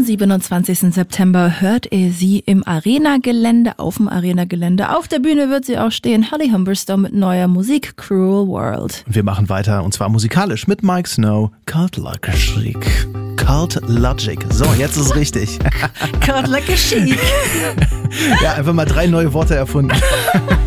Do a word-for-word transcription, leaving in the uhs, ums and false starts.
siebenundzwanzigsten September hört ihr sie im Arena-Gelände, auf dem Arena-Gelände. Auf der Bühne wird sie auch stehen, Holly Humberstone mit neuer Musik, Cruel World. Wir machen weiter und zwar musikalisch mit Mike Snow, Cult Like a Chic. Cult Logic. So, jetzt ist es richtig. Cult Like a Chic. Ja, einfach mal drei neue Worte erfunden.